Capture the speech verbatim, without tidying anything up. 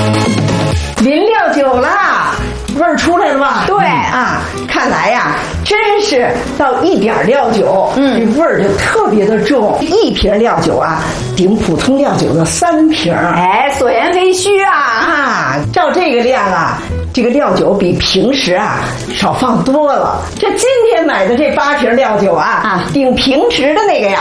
临料酒啦，味儿出来了吧？ 对啊，看来呀，真是到一点料酒，嗯，这味儿就特别的重。一瓶料酒啊，顶普通料酒的三瓶。 哎，所言非虚啊！ 啊，照这个量啊，这个料酒比平时啊少放多了。这今天买的这八瓶料酒啊，啊，顶平时的那个呀